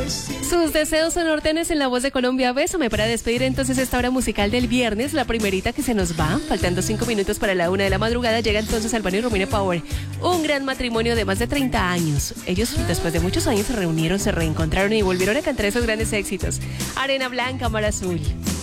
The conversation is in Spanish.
Sus deseos son órdenes en la voz de Colombia. Bésame para despedir entonces esta hora musical del viernes, la primerita que se nos va. Faltando 5 minutos para la 1 de la madrugada, llega entonces Albano y Romina Power. Un gran matrimonio de más de 30 años. Ellos, después de muchos años, se reunieron, se reencontraron y volvieron a cantar esos grandes éxitos. Arena Blanca, Mar Azul.